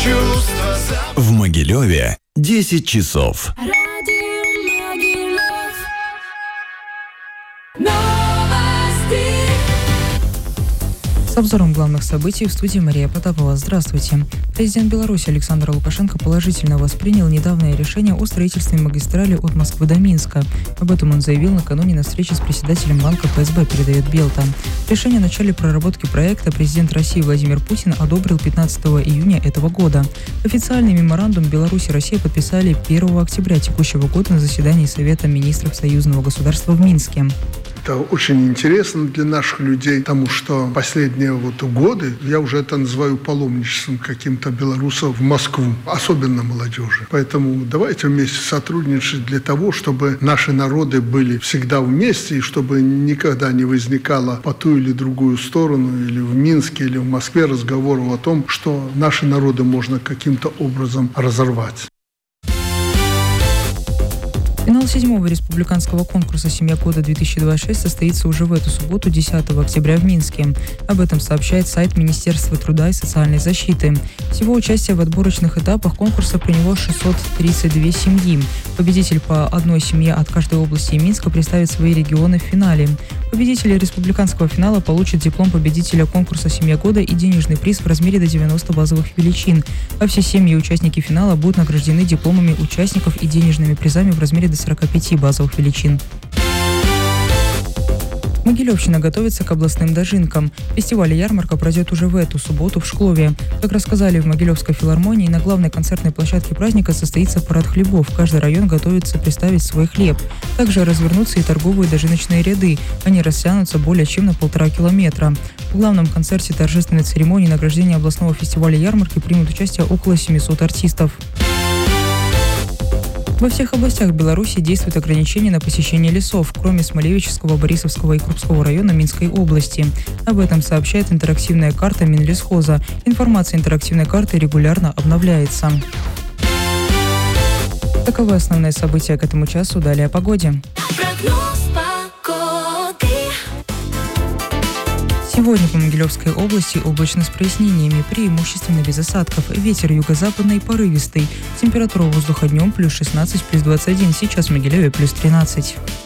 В Могилеве 10 часов. С обзором главных событий в студии Мария Потапова. Здравствуйте. Президент Беларуси Александр Лукашенко положительно воспринял недавнее решение о строительстве магистрали от Москвы до Минска. Об этом он заявил накануне на встрече с председателем банка ФСБ, передает Белта. Решение о начале проработки проекта президент России Владимир Путин одобрил 15 июня этого года. Официальный меморандум Беларусь и Россия подписали 1 октября текущего года на заседании Совета министров союзного государства в Минске. Это очень интересно для наших людей, потому что последние годы, я уже это называю паломничеством каким-то белорусов в Москву, особенно молодежи. Поэтому давайте вместе сотрудничать для того, чтобы наши народы были всегда вместе, и чтобы никогда не возникало по ту или другую сторону, или в Минске, или в Москве разговоров о том, что наши народы можно каким-то образом разорвать. Финал 7-го республиканского конкурса «Семья года-2026» состоится уже в эту субботу, 10 октября в Минске. Об этом сообщает сайт Министерства труда и социальной защиты. Всего участие в отборочных этапах конкурса приняло 632 семьи. Победитель по одной семье от каждой области Минска представит свои регионы в финале. Победитель республиканского финала получит диплом победителя конкурса «Семья года» и денежный приз в размере до 90 базовых величин. А все семьи и участники финала будут награждены дипломами участников и денежными призами в размере до 45 базовых величин. Могилевщина готовится к областным дожинкам. Фестиваль и ярмарка пройдет уже в эту субботу в Шклове. Как рассказали в Могилевской филармонии, на главной концертной площадке праздника состоится парад хлебов. Каждый район готовится представить свой хлеб. Также развернутся и торговые дожиночные ряды. Они растянутся более чем на 1,5 километра. В главном концерте торжественной церемонии награждения областного фестиваля ярмарки примут участие около 700 артистов. Во всех областях Беларуси действуют ограничения на посещение лесов, кроме Смолевического, Борисовского и Крупского района Минской области. Об этом сообщает интерактивная карта Минлесхоза. Информация интерактивной карты регулярно обновляется. Таковы основные события к этому часу. Далее о погоде. Сегодня по Могилевской области облачно с прояснениями, преимущественно без осадков. Ветер юго-западный порывистый. Температура воздуха днем +16, +21. Сейчас в Могилеве +13.